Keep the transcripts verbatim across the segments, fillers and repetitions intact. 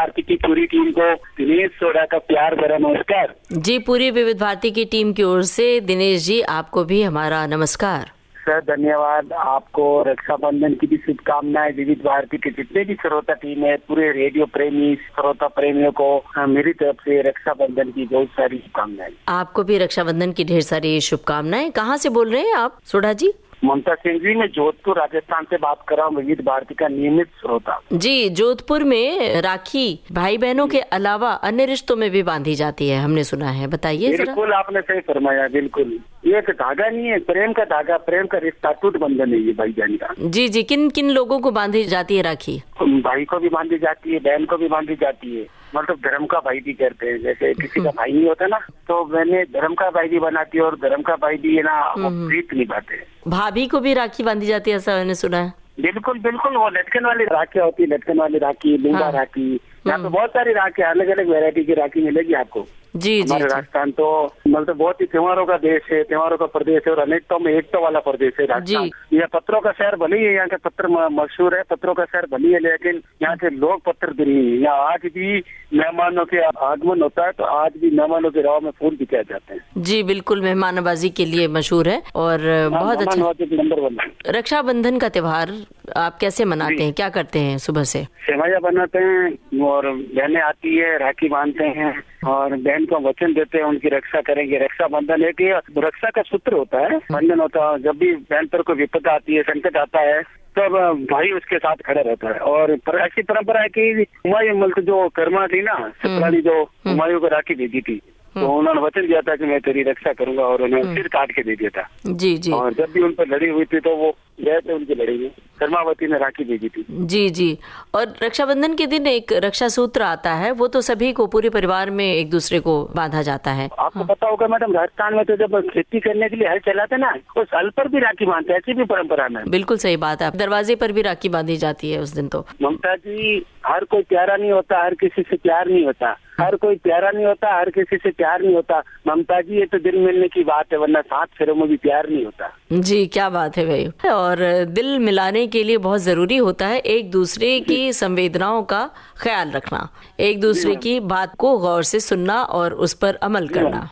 भारती की पूरी टीम को दिनेश सोडा का प्यार भरा नमस्कार। जी, पूरी विविध भारती की टीम की ओर से दिनेश जी आपको भी हमारा नमस्कार। सर धन्यवाद, आपको रक्षाबंधन की भी शुभकामनाएं। विविध भारती के जितने भी श्रोता टीम है, पूरे रेडियो प्रेमी श्रोता प्रेमियों को मेरी तरफ से रक्षाबंधन की बहुत सारी शुभकामनाएं। आपको भी रक्षाबंधन की ढेर सारी शुभकामनाएं। कहाँ से बोल रहे हैं आप सोडा जी? ममता सिंह जी, मैं जोधपुर राजस्थान से बात कर रहा हूँ, विविध भारती का नियमित श्रोता। जी, जोधपुर में राखी भाई बहनों के अलावा अन्य रिश्तों में भी बांधी जाती है, हमने सुना है, बताइए। बिल्कुल आपने सही फरमाया, बिल्कुल। ये एक धागा नहीं है, प्रेम का धागा, प्रेम का रिश्ता, टूट बंधन है ये भाई जान का। जी जी, किन किन लोगों को बांधी जाती है राखी? भाई को भी बांधी जाती है, बहन को भी बांधी जाती है, मतलब धर्म का भाई भी कहते हैं। जैसे किसी का भाई नहीं होता ना, तो मैंने धर्म का भाई भी बनाती है, और धर्म का भाई भी है ना, वो प्रीत निभाते हैं। भाभी को भी राखी बांधी जाती है, ऐसा मैंने सुना है। बिल्कुल बिल्कुल, वो लटकन वाली राखी होती है, लटकन वाली राखी, लूंगा राखी, यहाँ पे बहुत सारी राखी, अलग अलग वैरायटी की राखी मिलेगी आपको। जी जी, हमारे राजस्थान तो मतलब बहुत ही त्योहारों का देश है, त्योहारों का प्रदेश है, और अनेकता में एकता वाला प्रदेश है राजस्थान। यह पत्रों का शहर भले ही है, यहाँ के पत्र मशहूर है, पत्रों का शहर भले है, लेकिन यहाँ के लोग पत्र प्रेमी है। यहाँ आज भी मेहमानों के आगमन होता है तो आज भी मेहमानों के राह में फूल बिकाए जाते हैं। जी बिल्कुल, मेहमान नवाजी के लिए मशहूर है और बहुत अच्छा नंबर वन। रक्षाबंधन का त्योहार आप कैसे मनाते हैं, क्या करते हैं? सुबह से सेवैया बनाते हैं और बहनें आती है, राखी बांधते हैं और बहन को वचन देते हैं उनकी रक्षा करेंगे। रक्षाबंधन एक रक्षा का सूत्र होता है, बंधन होता है। जब भी बहन पर कोई विपदा आती है, संकट आता है, तब भाई उसके साथ खड़ा रहता है। और ऐसी परंपरा है कि हुमायूं मल्क जो कर्मा थी ना, सतराली जो हुमायूं को राखी भेजी थी, तो उन्होंने वचन दिया था कि मैं तेरी रक्षा करूंगा, और उन्हें सिर काट के दे दिया था। जी जी, और जब भी उन पर लड़ी हुई थी तो वो गए थे उनकी लड़ी में, कर्मावती ने राखी भेजी थी। जी जी, और रक्षाबंधन के दिन एक रक्षा सूत्र आता है, वो तो सभी को, पूरे परिवार में एक दूसरे को बांधा जाता है। आपको हाँ। पता होगा मैडम, राजस्थान में तो जब खेती करने के लिए हल चलाते ना, उस हल पर भी राखी बांधते हैं, ऐसी भी परंपरा में। बिल्कुल सही बात है, दरवाजे पर भी राखी बांधी जाती है उस दिन। तो ममता जी, हर कोई प्यारा नहीं होता, हर किसी से प्यार नहीं होता, हर कोई प्यारा नहीं होता, हर किसी से प्यार नहीं होता। ममता जी, ये तो दिल मिलने की बात है, वरना सात फेरों में भी प्यार नहीं होता। जी, क्या बात है भाई। और दिल मिलाने के लिए बहुत जरूरी होता है एक दूसरे की संवेदनाओं का ख्याल रखना, एक दूसरे की बात को गौर से सुनना और उस पर अमल करना।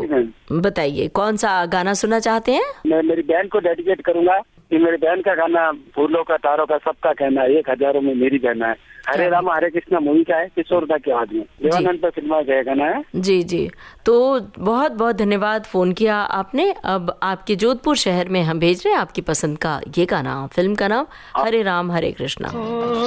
तो बताइए, कौन सा गाना सुनना चाहते हैं? मैं मेरी बहन को डेडिकेट करूंगा कि मेरी बहन का गाना फूलों का तारों का सबका कहना है, एक हजारों में मेरी बहना है। हरे राम हरे कृष्णा मूवी का है, किशोरदा के आवाज में, देवानंद पर फिल्मा गया गाना है। जी जी, तो बहुत बहुत धन्यवाद, फोन किया आपने। अब आपके जोधपुर शहर में हम भेज रहे हैं आपकी पसंद का ये गाना, फिल्म का नाम हरे राम हरे कृष्णा।